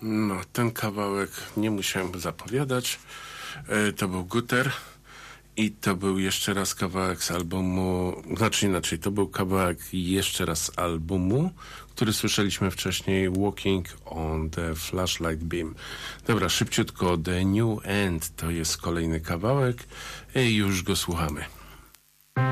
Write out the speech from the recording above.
No, ten kawałek nie musiałem zapowiadać. To był Guter i to był jeszcze raz kawałek z albumu, znaczy inaczej, to był kawałek jeszcze raz z albumu, który słyszeliśmy wcześniej, Walking on the Flashlight Beam. Dobra, szybciutko, The New End to jest kolejny kawałek i już go słuchamy.